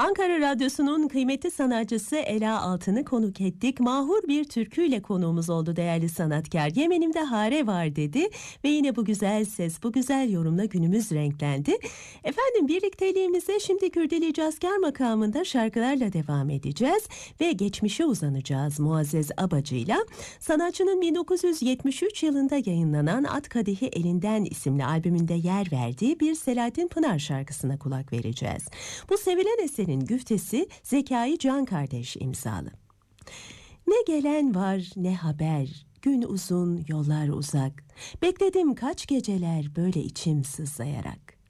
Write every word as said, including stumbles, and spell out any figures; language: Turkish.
Ankara Radyosu'nun kıymetli sanatçısı Ela Altın'ı konuk ettik. Mahur bir türküyle konuğumuz oldu değerli sanatkar. Yemenimde hare var dedi ve yine bu güzel ses, bu güzel yorumla günümüz renklendi. Efendim birlikteliğimize şimdi Kürdili Cazkar makamında şarkılarla devam edeceğiz ve geçmişe uzanacağız Muazzez Abacı'yla. Sanatçının bin dokuz yüz yetmiş üç yılında yayınlanan At Kadehi Elinden isimli albümünde yer verdiği bir Selahattin Pınar şarkısına kulak vereceğiz. Bu sevilen eserin güftesi Zekai Can Kardeş imzalı. Ne gelen var ne haber, gün uzun yollar uzak, bekledim kaç geceler böyle içim sızlayarak.